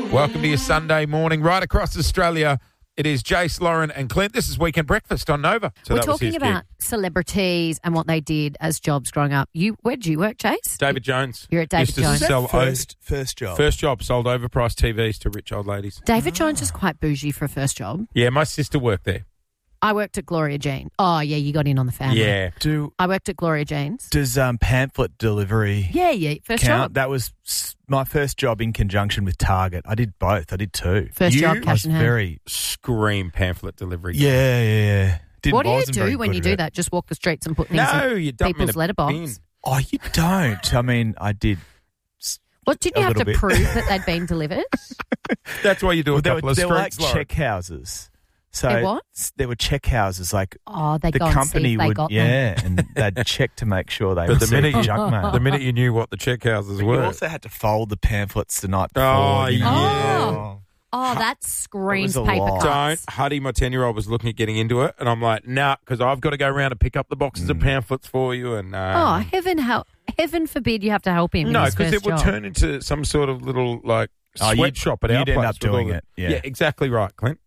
Welcome to your Sunday morning. Right across Australia, it is Jace, Lauren and Clint. This is Weekend Breakfast on Nova. So We're talking about celebrities and what they did as jobs growing up. Where did you work, Jace? David Jones. You're at David Used to Jones. sell First job. First job, sold overpriced TVs to rich old ladies. David Jones is quite bougie for a first job. Yeah, my sister worked there. I worked at Gloria Jean. Oh, yeah, you got in on the family. Yeah. I worked at Gloria Jean's. Does pamphlet delivery Yeah, first count? job. That was my first job in conjunction with Target. I did both. I did two. First job, I cash was in hand. very... Scream pamphlet delivery. Yeah. What do you Wasn't very do when good you at do it. that? Just walk the streets and put things No, in you dump them in people's a letterbox? bin. Oh, you don't. I mean, I did. Well, didn't you A have to little bit. prove that they'd been delivered? That's why you do a They couple of were streets, like Lauren. check houses. So They're what? There were check houses. Like Oh, they the go and see company if they would, got them. and they'd check to make sure they But the received minute, junk mail. the minute you knew what the check houses But were. you also had to fold the pamphlets the night before. Oh, you know. yeah. Oh, that screams It was a paper lot. cuts. Don't. Huddy, my 10-year-old, was looking at getting into it, and I'm like, nah, because I've got to go around and pick up the boxes of pamphlets for you. And Oh, heaven forbid you have to help him. no, because it would turn into some sort of little, like, Oh, sweatshop at our you'd end place up with all doing the- it, yeah. exactly right, Clint.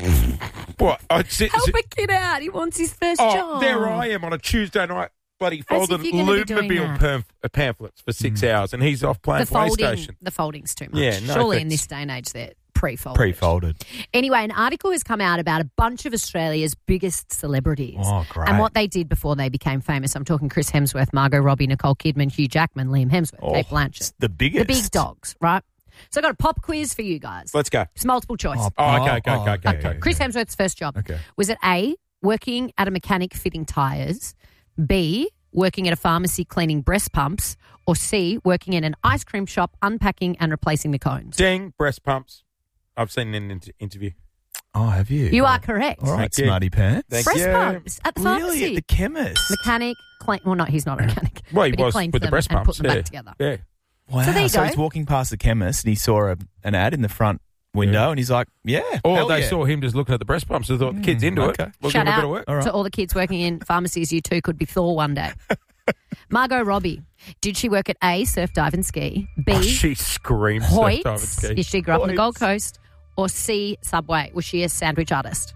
What? Help a kid out. He wants his first job. There I am on a Tuesday night, bloody As if folding you're gonna be doing Lubmobile pamphlets for 6 hours, and he's off playing PlayStation. The folding's too much. Yeah, no Surely in thanks. this day and age they're pre-folded. Pre-folded. Anyway, an article has come out about a bunch of Australia's biggest celebrities Oh, great. and what they did before they became famous. I'm talking Chris Hemsworth, Margot Robbie, Nicole Kidman, Hugh Jackman, Liam Hemsworth, Kate Blanchett. It's the biggest. The big dogs, right? So I've got a pop quiz for you guys. Let's go. It's multiple choice. Okay. Chris Hemsworth's first job. Okay. Was it A, working at a mechanic fitting tyres, B, working at a pharmacy cleaning breast pumps, or C, working in an ice cream shop unpacking and replacing the cones? Ding, breast pumps. I've seen in an interview. Oh, have you? You are correct. All right, Thank you. smarty pants. Thank Breast you. pumps at the pharmacy. Really? At the chemist? Mechanic, clean. Well, he's not a mechanic. Well, he but was cleaned with the them breast and pumps. put them yeah. back together. Yeah. Wow. So there you go. he's walking past the chemist and he saw an ad in the front window and he's like, yeah. Or hell they yeah. saw him just looking at the breast pumps and thought, the kid's into okay. it. We'll Shout give him a bit out of work. All right. to all the kids working in pharmacies. You too could be Thor one day. Margot Robbie. Did she work at A, surf, dive and ski, B, Oh, she screams. surf, dive, and Hoyts? ski. Did she grow up on the Hoyts. Gold Coast? Or C, Subway? Was she a sandwich artist?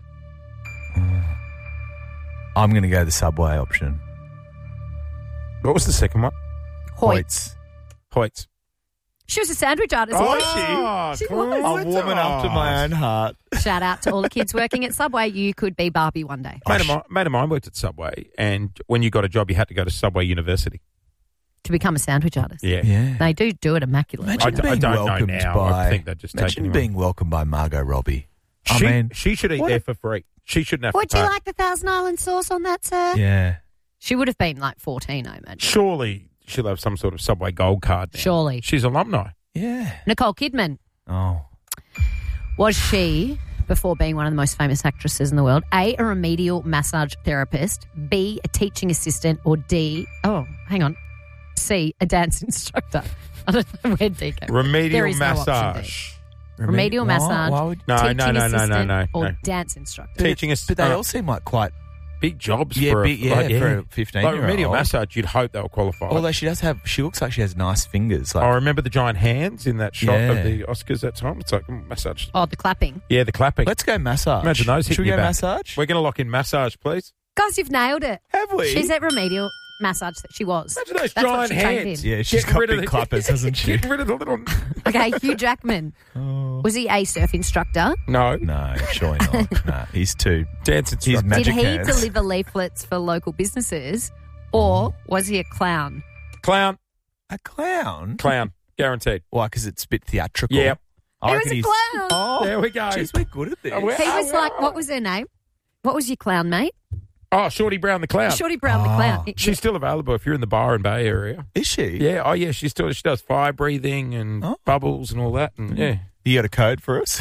I'm going to go the Subway option. What was the second one? Hoyts. Hoyts. She was a sandwich artist. She cool. was. A woman after my own heart. Shout out to all the kids working at Subway. You could be Barbie one day. Mate of mine worked at Subway, and when you got a job, you had to go to Subway University. To become a sandwich artist. Yeah. Yeah. They do it immaculately. Imagine I being don't know welcomed now. by. I think they're just taking imagine him being welcomed by Margot Robbie. She should eat what there a- for free. She shouldn't have Would to you pay. like the Thousand Island sauce on that, sir? Yeah. She would have been like 14, I imagine. Surely she'll have some sort of Subway gold card now. Surely. She's alumni. Yeah. Nicole Kidman. Oh. Was she, before being one of the most famous actresses in the world, A, a remedial massage therapist, B, a teaching assistant, or D, C, a dance instructor? I don't know where D came from. There Remedial is no option D. massage. Remedial massage, Why would, No, teaching no, assistant, no. or dance instructor. Teaching us. but they all seem like quite big jobs Yeah, for, big- yeah, like, for a 15-year-old. Like remedial massage, you'd hope they'll qualify. Although she looks like she has nice fingers. Like, I remember the giant hands in that shot Yeah. of the Oscars that time. It's like massage. Oh, the clapping. Yeah, the clapping. let's go massage. Imagine those Should hitting we your go back. massage? We're going to lock in massage, please. Guys, you've nailed it. Have we? She's at remedial massage that she was. Imagine those That's what giant she trained hands. in. Yeah, she's Getting got rid of big the- clappers, hasn't she? Getting rid of the little... Okay, Hugh Jackman. Was he a surf instructor? No. No, surely not. No, he's too. Dance He's instructor. magic Did he hands. deliver leaflets for local businesses, or was he a clown? Clown. A clown? Clown. Guaranteed. Why? Because it's a bit theatrical. Yep. I He reckon was a he's- clown. Oh, There we go. Jeez, we're good at this. Oh, we're- He was like, what was her name? What was your clown, mate? Oh, Shorty Brown the Clown. Shorty Brown the clown. She's still available if you're in the Byron Bay area. Is she? Yeah. Oh, yeah. She does fire breathing and Oh. bubbles and all that. And yeah. You got a code for us?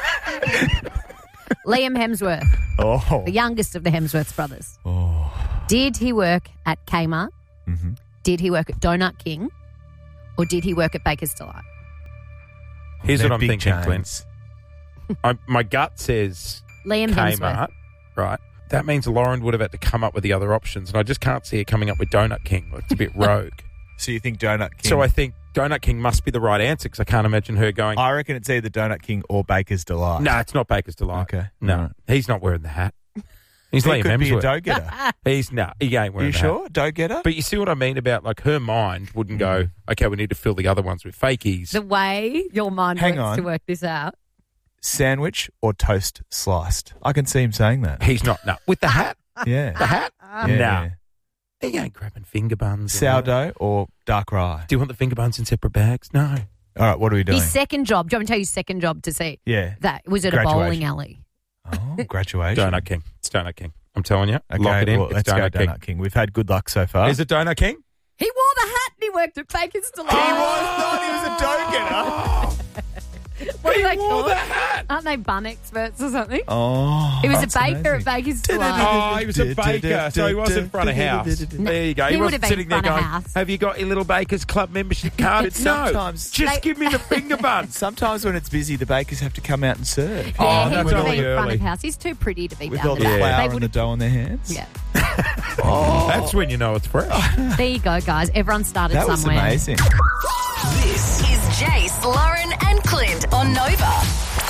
Liam Hemsworth, Oh. the youngest of the Hemsworth brothers. Oh. Did he work at Kmart? Mhm. Did he work at Donut King? Or did he work at Baker's Delight? Here's They're what I'm big thinking, chains. Clint. My gut says Liam Hemsworth. Kmart, right? That means Lauren would have had to come up with the other options, and I just can't see her coming up with Donut King. It's a bit rogue. So you think Donut King? So I think Donut King must be the right answer because I can't imagine her going, I reckon it's either Donut King or Baker's Delight. no, it's not Baker's Delight. Okay. No, Right. he's not wearing the hat. He's He Liam could be a Hemsworth. dough getter. He ain't Are wearing you the sure? hat. Dough getter? But you see what I mean about, like, her mind wouldn't go, okay, we need to fill the other ones with fakies. The way your mind Hang works on. to work this out. Sandwich or toast sliced? I can see him saying that. He's not. No. With the hat? Yeah. The hat? Yeah, No. yeah. He ain't grabbing finger buns. Sourdough or dark rye? Do you want the finger buns in separate bags? No. All right, what are we doing? His second job, do you want me to tell you his second job to see? Yeah. That was at a Graduation. bowling alley. Oh, graduation. Donut King. It's Donut King. I'm telling you. Okay, Lock it in. well, It's let's go Donut King. Donut King. We've had good luck so far. Is it Donut King? He wore the hat and he worked at Baker's Delight. He was not. He was a dough getter. What He are they wore called? the hat. Aren't they bun experts or something? Oh, He was that's a baker amazing. at Baker's Delight. Oh, he was a baker, so he was in front of house. There you go. He He would wasn't have been sitting there front of going, house. have you got your little Baker's Club membership card? But No. sometimes- Just They- give me the finger buns. Sometimes when it's busy, the bakers have to come out and serve. Yeah, Oh, he that's would have only been in front early. of house. He's too pretty to be With down all the there. flour They and the would've- dough in their hands. Yeah. That's when you know it's fresh. There you go, guys. Everyone started That was somewhere. amazing. This is Jace, Lauren, and Clint on Nova.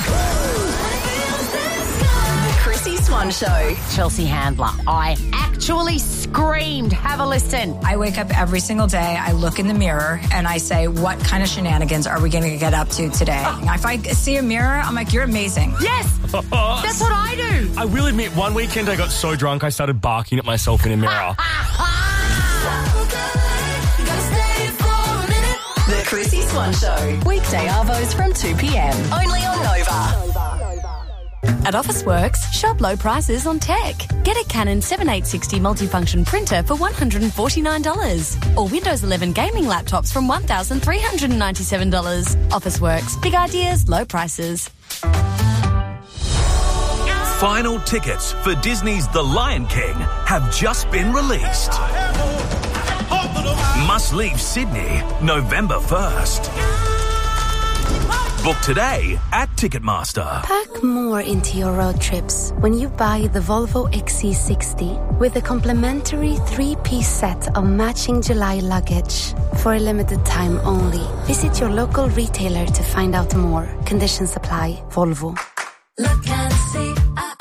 The Chrissy Swan Show. Chelsea Handler. I actually screamed. Have a listen. I wake up every single day, I look in the mirror, and I say, what kind of shenanigans are we going to get up to today? If I see a mirror, I'm like, you're amazing. Yes, that's what I do. I will admit, one weekend I got so drunk I started barking at myself in a mirror. The Chrissy Swan Show. Weekday arvos from 2 p.m. Only on Nova. At Officeworks, shop low prices on tech. Get a Canon 7860 multifunction printer for $149. Or Windows 11 gaming laptops from $1,397. Officeworks. Big ideas, low prices. Final tickets for Disney's The Lion King have just been released. Must leave Sydney November 1st. Book today at Ticketmaster. Pack more into your road trips when you buy the Volvo XC60 with a complimentary 3-piece set of matching July luggage. For a limited time only. Visit your local retailer to find out more. Conditions apply. Volvo. Look and see.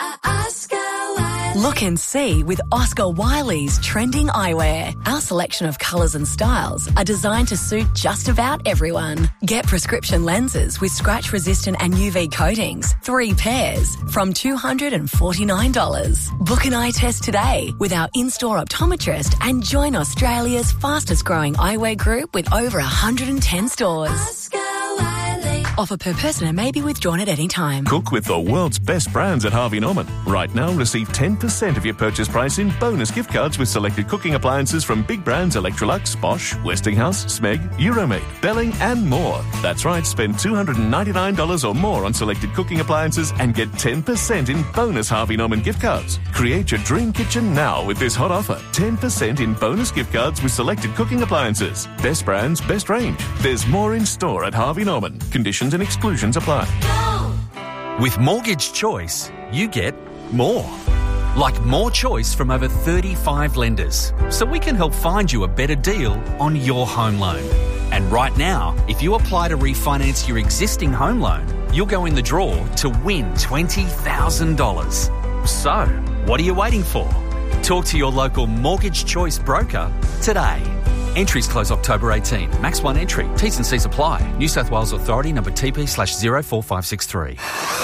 Look and see with Oscar Wiley's trending eyewear. Our selection of colours and styles are designed to suit just about everyone. Get prescription lenses with scratch-resistant and UV coatings, 3 pairs, from $249. Book an eye test today with our in-store optometrist and join Australia's fastest-growing eyewear group with over 110 stores. Offer per person and may be withdrawn at any time. Cook with the world's best brands at Harvey Norman. Right now, receive 10% of your purchase price in bonus gift cards with selected cooking appliances from big brands Electrolux, Bosch, Westinghouse, Smeg, Euromaid, Belling, and more. That's right, spend $299 or more on selected cooking appliances and get 10% in bonus Harvey Norman gift cards. Create your dream kitchen now with this hot offer. 10% in bonus gift cards with selected cooking appliances. Best brands, best range. There's more in store at Harvey Norman. Conditions and exclusions apply. With Mortgage Choice, you get more. Like more choice from over 35 lenders. So we can help find you a better deal on your home loan. And right now, if you apply to refinance your existing home loan, you'll go in the draw to win $20,000. So, what are you waiting for? Talk to your local Mortgage Choice broker today. Entries close October 18. Max 1 entry. T's and C's apply. New South Wales Authority number TP/04563.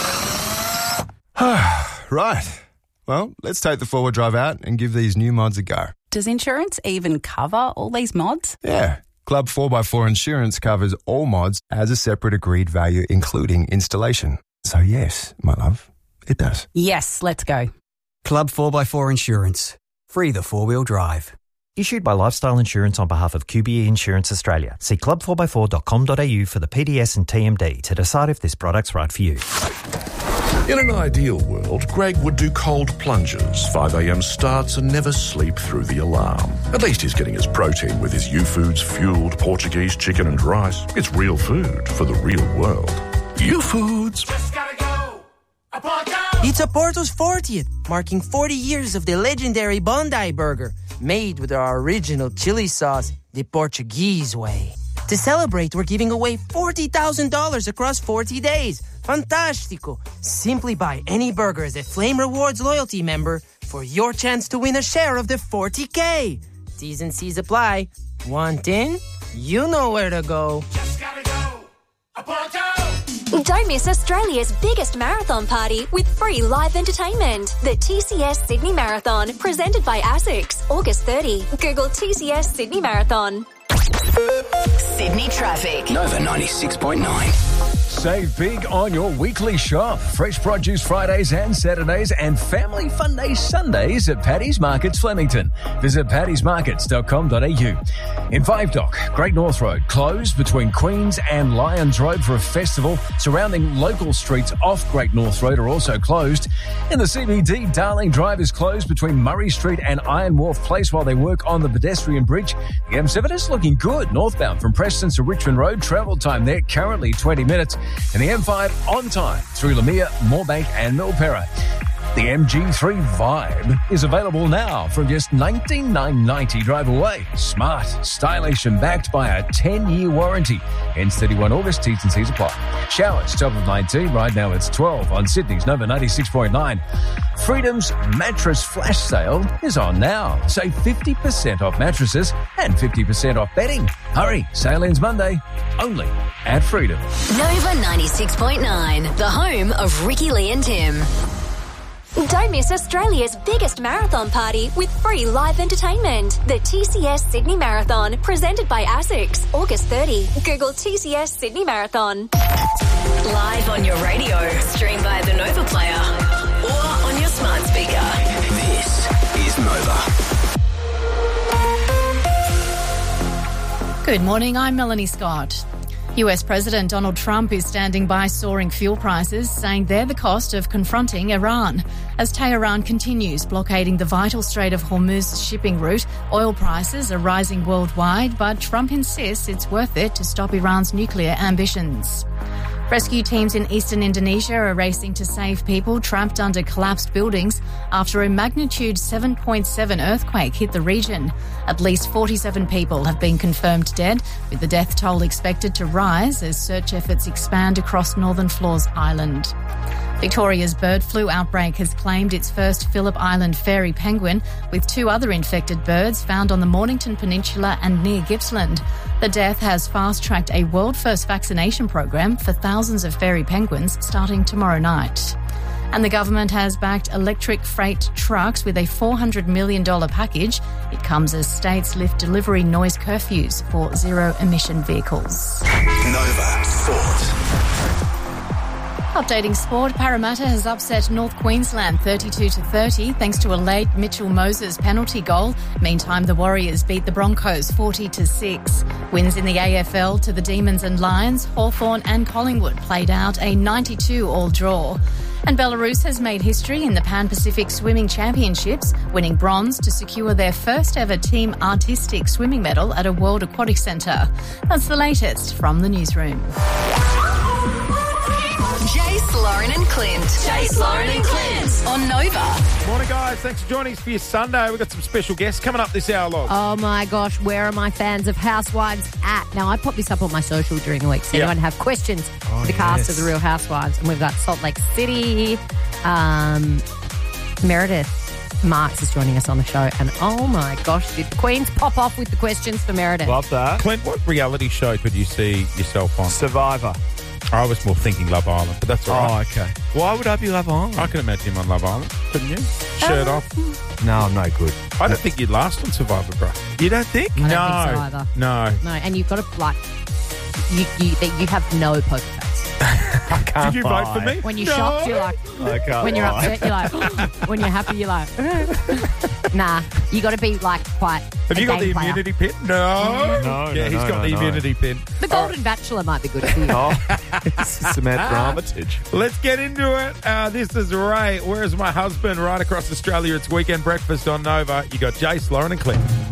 Right. Well, let's take the four-wheel drive out and give these new mods a go. Does insurance even cover all these mods? Yeah. Club 4x4 Insurance covers all mods as a separate agreed value, including installation. So yes, my love, it does. Yes, let's go. Club 4x4 Insurance. Free the four-wheel drive. Issued by Lifestyle Insurance on behalf of QBE Insurance Australia. See club4x4.com.au for the PDS and TMD to decide if this product's right for you. In an ideal world, Greg would do cold plunges, 5 a.m. starts and never sleep through the alarm. At least he's getting his protein with his U-Foods fueled Portuguese chicken and rice. It's real food for the real world. U-Foods. It's Oporto's 40th, marking 40 years of the legendary Bondi Burger, made with our original chili sauce, the Portuguese way. To celebrate, we're giving away $40,000 across 40 days. Fantastico. Simply buy any burger as a Flame Rewards loyalty member for your chance to win a share of the $40K. T's and C's apply. Want in? You know where to go. Just gotta go. Aponto! Don't miss Australia's biggest marathon party with free live entertainment. The TCS Sydney Marathon, presented by ASICS, August 30. Google TCS Sydney Marathon. Sydney traffic. Nova 96.9. Save big on your weekly shop. Fresh produce Fridays and Saturdays and family fun days Sundays at Paddy's Markets Flemington. Visit paddysmarkets.com.au. In Five Dock, Great North Road closed between Queens and Lions Road for a festival. Surrounding local streets off Great North Road are also closed. In the CBD, Darling Drive is closed between Murray Street and Iron Wharf Place while they work on the pedestrian bridge. The M7 is looking good northbound from Preston to Richmond Road. Travel time there currently 20 minutes. And the M5 on time through Lamia, Moorebank and Milperra. The MG3 Vibe is available now from just $19,990 drive away. Smart, stylish and backed by a 10-year warranty. Ends 31 August, T's and C's apply. Showers, top of 19. Right now it's 12 on Sydney's Nova 96.9. Freedom's mattress flash sale is on now. Save 50% off mattresses and 50% off bedding. Hurry, sale ends Monday, only at Freedom. Nova 96.9, the home of Ricky Lee and Tim. Don't miss Australia's biggest marathon party with free live entertainment. The TCS Sydney Marathon, presented by ASICS, August 30. Google TCS Sydney Marathon. Live on your radio, stream via the Nova Player, or on your smart speaker. This is Nova. Good morning, I'm Melanie Scott. US President Donald Trump is standing by soaring fuel prices, saying they're the cost of confronting Iran. As Tehran continues blockading the vital Strait of Hormuz shipping route, oil prices are rising worldwide, but Trump insists it's worth it to stop Iran's nuclear ambitions. Rescue teams in eastern Indonesia are racing to save people trapped under collapsed buildings after a magnitude 7.7 earthquake hit the region. At least 47 people have been confirmed dead, with the death toll expected to rise as search efforts expand across Northern Flores Island. Victoria's bird flu outbreak has claimed its first Phillip Island fairy penguin, with 2 other infected birds found on the Mornington Peninsula and near Gippsland. The death has fast-tracked a world-first vaccination program for thousands of fairy penguins starting tomorrow night. And the government has backed electric freight trucks with a $400 million package. It comes as states lift delivery noise curfews for zero-emission vehicles. Nova Sport. Updating sport, Parramatta has upset North Queensland 32-30 thanks to a late Mitchell Moses penalty goal. Meantime, the Warriors beat the Broncos 40-6. Wins in the AFL to the Demons and Lions, Hawthorn and Collingwood played out a 92-all draw. And Belarus has made history in the Pan-Pacific Swimming Championships, winning bronze to secure their first ever team artistic swimming medal at a World Aquatic Centre. That's the latest from the newsroom. Jace, Lauren and Clint. Jace, Lauren and Clint on Nova. Morning, guys. Thanks for joining us for your Sunday. We've got some special guests coming up this hour, Log. Oh, my gosh. Where are my fans of Housewives at? Now, I pop this up on my social during the week. So anyone have questions for the cast of The Real Housewives? And we've got Salt Lake City. Meredith Marks is joining us on the show. And, oh, my gosh, did Queens pop off with the questions for Meredith? Love that. Clint, what reality show could you see yourself on? Survivor. I was more thinking Love Island, but that's all right. Oh, okay. Why would I be Love Island? I can imagine him on Love Island, couldn't you? Shirt off. No, I'm no good. I don't think you'd last on Survivor, bro. You don't think? I don't think so either. No. No, and you've got to, like, you have no poker face. I can't. Did you vote for me? When you're shocked, you're like, I can't when you're lie. upset, you're like, when you're happy, you're like, nah, you got to be like quite. Have you got the immunity pin? No. Yeah, he's got the immunity pin. The Golden Bachelor might be good for you. It's just a matter of dramatage. Let's get into it. This is Ray. Where's my husband? Right across Australia. It's Weekend Breakfast on Nova. You got Jace, Lauren and Clint.